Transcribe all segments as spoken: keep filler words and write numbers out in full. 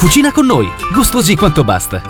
Cucina con noi, gustosi quanto basta.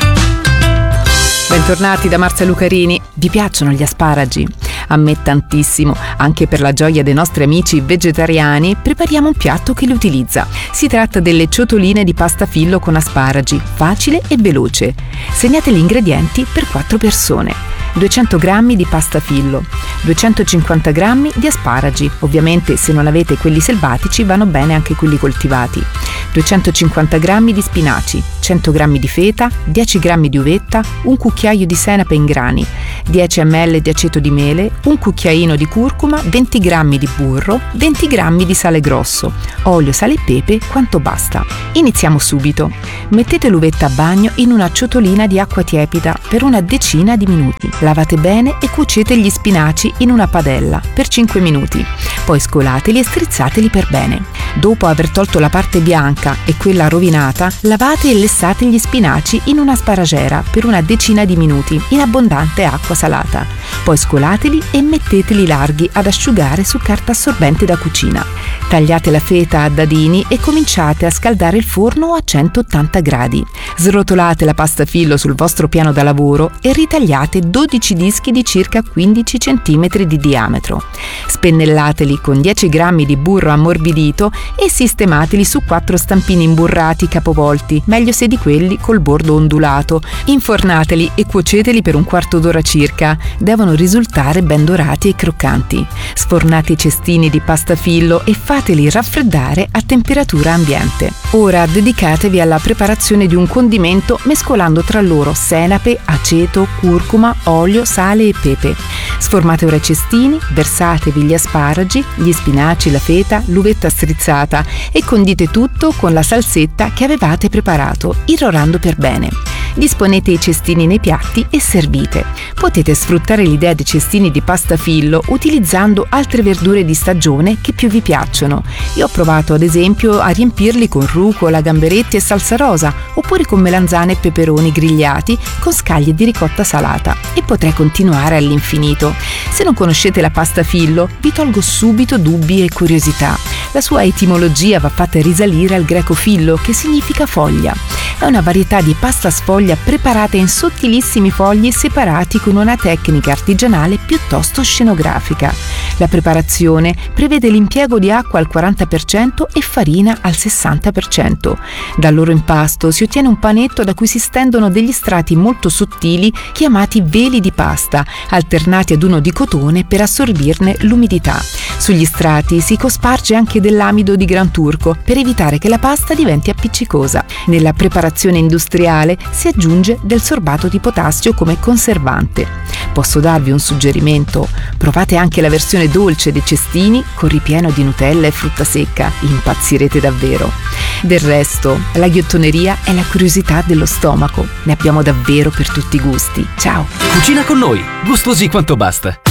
Bentornati da Marzia Lucarini. Vi piacciono gli asparagi? A me tantissimo. Anche per la gioia dei nostri amici vegetariani prepariamo un piatto che li utilizza. Si tratta delle ciotoline di pasta fillo con asparagi, facile e veloce. Segnate gli ingredienti per quattro persone. duecento grammi di pasta fillo, duecentocinquanta grammi di asparagi, ovviamente se non avete quelli selvatici vanno bene anche quelli coltivati, duecentocinquanta grammi di spinaci, cento grammi di feta, dieci grammi di uvetta, un cucchiaio di senape in grani, dieci millilitri di aceto di mele, un cucchiaino di curcuma, venti grammi di burro, venti grammi di sale grosso, olio, sale e pepe quanto basta. Iniziamo subito. Mettete l'uvetta a bagno in una ciotolina di acqua tiepida per una decina di minuti. Lavate bene e cuocete gli spinaci in una padella per cinque minuti. Poi scolateli e strizzateli per bene. Dopo aver tolto la parte bianca e quella rovinata, lavate e lessate gli spinaci in una sparagera per una decina di minuti in abbondante acqua salata. Poi scolateli e metteteli larghi ad asciugare su carta assorbente da cucina. Tagliate la feta a dadini e cominciate a scaldare il forno a centottanta gradi. Srotolate la pasta fillo sul vostro piano da lavoro e ritagliate dodici dischi di circa quindici centimetri di diametro. Spennellateli con dieci grammi di burro ammorbidito e sistemateli su quattro stampini imburrati capovolti, meglio se di quelli col bordo ondulato. Infornateli e cuoceteli per un quarto d'ora circa. Devono risultare ben dorati e croccanti. Sfornate i cestini di pasta fillo e fateli raffreddare a temperatura ambiente. Ora dedicatevi alla preparazione di un condimento mescolando tra loro senape, aceto, curcuma, olio, sale e pepe. Sformate ora i cestini, versatevi gli asparagi, gli spinaci, la feta, l'uvetta strizzata e condite tutto con la salsetta che avevate preparato, irrorando per bene. Disponete i cestini nei piatti e servite. Potete sfruttare l'idea dei cestini di pasta fillo utilizzando altre verdure di stagione che più vi piacciono. Io ho provato ad esempio a riempirli con rucola, gamberetti e salsa rosa, oppure con melanzane e peperoni grigliati con scaglie di ricotta salata, e potrei continuare all'infinito. Se non conoscete la pasta fillo, vi tolgo subito dubbi e curiosità. La sua etimologia va fatta risalire al greco fillo, che significa foglia. È una varietà di pasta sfoglia preparata in sottilissimi fogli separati con una tecnica artigianale piuttosto scenografica. La preparazione prevede l'impiego di acqua al quaranta per cento e farina al sessanta per cento. Dal loro impasto si ottiene un panetto da cui si stendono degli strati molto sottili chiamati veli di pasta, alternati ad uno di cotone per assorbirne l'umidità. Sugli strati si cosparge anche dell'amido di gran turco per evitare che la pasta diventi appiccicosa. Nella preparazione industriale si aggiunge del sorbato di potassio come conservante. Posso darvi un suggerimento? Provate anche la versione dolce dei cestini con ripieno di Nutella e frutta secca, impazzirete davvero. Del resto, la ghiottoneria è la curiosità dello stomaco, ne abbiamo davvero per tutti i gusti. Ciao! Cucina con noi, gustosi quanto basta.